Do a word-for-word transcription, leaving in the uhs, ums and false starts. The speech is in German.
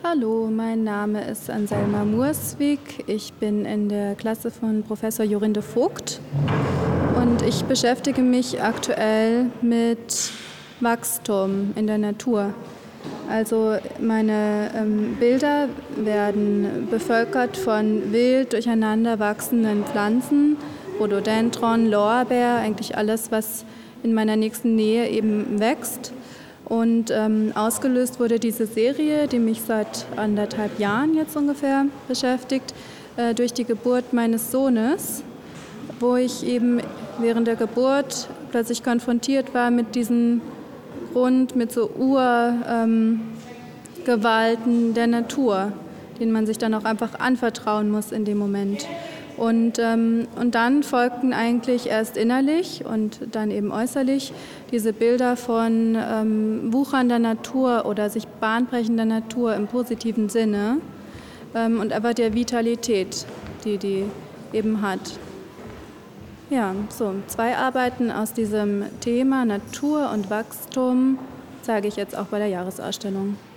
Hallo, mein Name ist Anselma Murswig. Ich bin in der Klasse von Professor Jorinde Vogt und ich beschäftige mich aktuell mit Wachstum in der Natur. Also meine ähm, Bilder werden bevölkert von wild durcheinander wachsenden Pflanzen, Rhododendron, Lorbeer, eigentlich alles, was in meiner nächsten Nähe eben wächst. Und ähm, ausgelöst wurde diese Serie, die mich seit anderthalb Jahren jetzt ungefähr beschäftigt, äh, durch die Geburt meines Sohnes, wo ich eben während der Geburt plötzlich konfrontiert war mit diesem Grund, mit so Urgewalten ähm, der Natur, denen man sich dann auch einfach anvertrauen muss in dem Moment. Und, ähm, und dann folgten eigentlich erst innerlich und dann eben äußerlich diese Bilder von ähm, wuchernder Natur oder sich bahnbrechender Natur im positiven Sinne ähm, und einfach der Vitalität, die die eben hat. Ja, so zwei Arbeiten aus diesem Thema Natur und Wachstum zeige ich jetzt auch bei der Jahresausstellung.